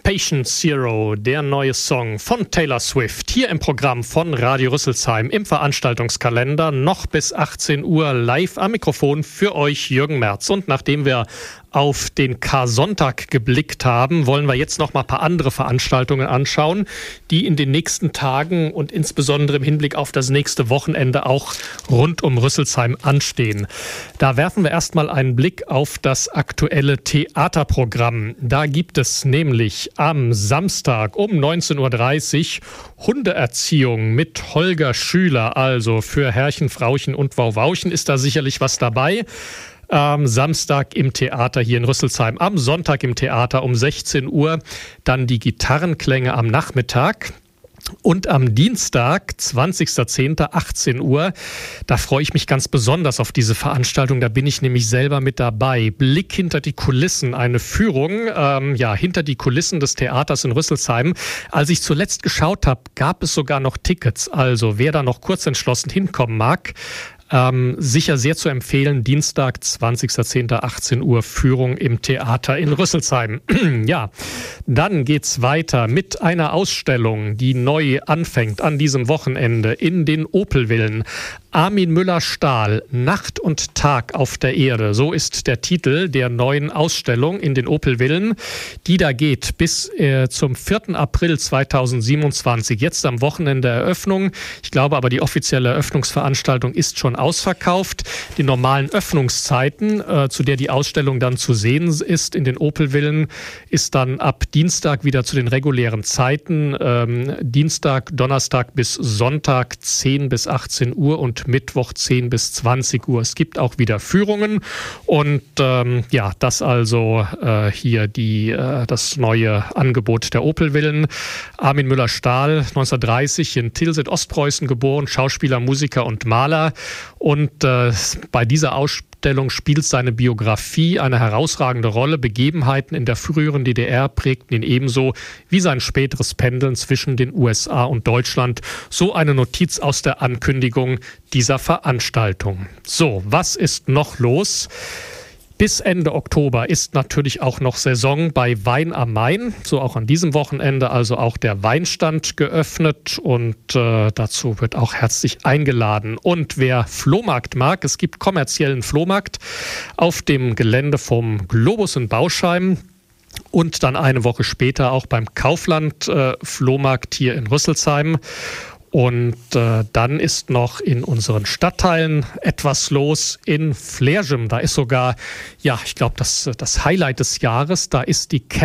Patient Zero, der neue Song von Taylor Swift, hier im Programm von Radio Rüsselsheim im Veranstaltungskalender, noch bis 18 Uhr live am Mikrofon für euch Jürgen Merz. Und nachdem wir auf den Kar-Sonntag geblickt haben, wollen wir jetzt noch mal ein paar andere Veranstaltungen anschauen, die in den nächsten Tagen und insbesondere im Hinblick auf das nächste Wochenende auch rund um Rüsselsheim anstehen. Da werfen wir erstmal einen Blick auf das aktuelle Theaterprogramm. Da gibt es nämlich am Samstag um 19:30 Uhr Hundeerziehung mit Holger Schüler. Also für Herrchen, Frauchen und Wauwauchen ist da sicherlich was dabei. Am Samstag im Theater hier in Rüsselsheim, am Sonntag im Theater um 16 Uhr, dann die Gitarrenklänge am Nachmittag. Und am Dienstag, 20.10., 18 Uhr, da freue ich mich ganz besonders auf diese Veranstaltung. Da bin ich nämlich selber mit dabei. Blick hinter die Kulissen, eine Führung, hinter die Kulissen des Theaters in Rüsselsheim. Als ich zuletzt geschaut habe, gab es sogar noch Tickets. Also wer da noch kurz entschlossen hinkommen mag, sicher sehr zu empfehlen, Dienstag, 20.10., 18 Uhr, Führung im Theater in Rüsselsheim. Ja, dann geht's weiter mit einer Ausstellung, die neu anfängt an diesem Wochenende in den Opelvillen. Armin Müller-Stahl, Nacht und Tag auf der Erde. So ist der Titel der neuen Ausstellung in den Opelvillen, die da geht bis zum 4. April 2027. Jetzt am Wochenende Eröffnung. Ich glaube aber, die offizielle Eröffnungsveranstaltung ist schon ausverkauft. Die normalen Öffnungszeiten, zu der die Ausstellung dann zu sehen ist in den Opelvillen, ist dann ab Dienstag wieder zu den regulären Zeiten. Dienstag, Donnerstag bis Sonntag 10 bis 18 Uhr und Mittwoch 10 bis 20 Uhr. Es gibt auch wieder Führungen und das also hier das neue Angebot der Opelvillen. Armin Müller-Stahl, 1930 in Tilsit, Ostpreußen geboren, Schauspieler, Musiker und Maler. Und bei dieser Ausstellung spielt seine Biografie eine herausragende Rolle. Begebenheiten in der früheren DDR prägten ihn ebenso wie sein späteres Pendeln zwischen den USA und Deutschland. So eine Notiz aus der Ankündigung dieser Veranstaltung. So, was ist noch los? Bis Ende Oktober ist natürlich auch noch Saison bei Wein am Main, so auch an diesem Wochenende, also auch der Weinstand geöffnet und dazu wird auch herzlich eingeladen. Und wer Flohmarkt mag, es gibt kommerziellen Flohmarkt auf dem Gelände vom Globus in Bauschheim. Und dann eine Woche später auch beim Kaufland Flohmarkt hier in Rüsselsheim. Und dann ist noch in unseren Stadtteilen etwas los in Flergem. Da ist sogar, ich glaube, das Highlight des Jahres, da ist die